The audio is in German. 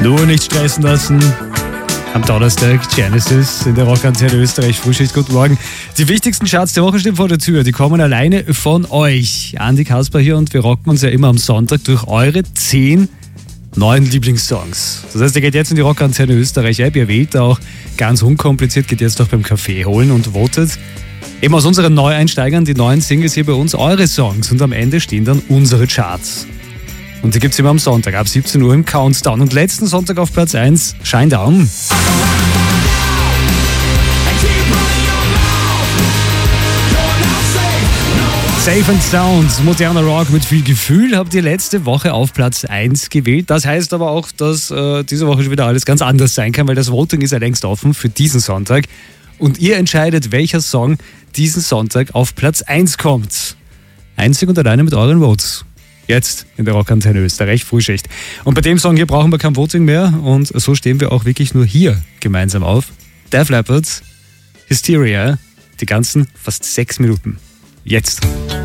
Nur nicht stressen lassen. Am Donnerstag Genesis in der Rockantenne Österreich. Frühschicht, guten Morgen. Die wichtigsten Charts der Woche stehen vor der Tür. Die kommen alleine von euch. Andi Kasper hier und wir rocken uns ja immer am Sonntag durch eure 10 neuen Lieblingssongs. Das heißt, ihr geht jetzt in die Rockantenne Österreich App. Ihr wählt auch ganz unkompliziert, geht jetzt auch beim Kaffee holen und votet eben aus unseren Neueinsteigern die neuen Singles hier bei uns, eure Songs. Und am Ende stehen dann unsere Charts. Und die gibt es immer am Sonntag ab 17 Uhr im Countdown. Und letzten Sonntag auf Platz 1, Shinedown. Safe and Sound, moderner Rock mit viel Gefühl, habt ihr letzte Woche auf Platz 1 gewählt. Das heißt aber auch, dass diese Woche schon wieder alles ganz anders sein kann, weil das Voting ist ja längst offen für diesen Sonntag. Und ihr entscheidet, welcher Song diesen Sonntag auf Platz 1 kommt. Einzig und alleine mit euren Votes. Jetzt in der Rockantenne Österreich, Frühschicht. Und bei dem Song hier brauchen wir kein Voting mehr und so stehen wir auch wirklich nur hier gemeinsam auf. Def Leppard, Hysteria, die ganzen fast 6 Minuten. Jetzt.